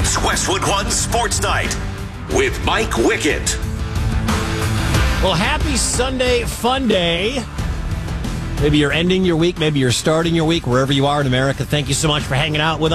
It's Westwood One Sports Night with Mike Wickett. Well, happy Sunday fun day. Maybe you're ending your week, maybe you're starting your week, wherever you are in America. Thank you so much for hanging out with us.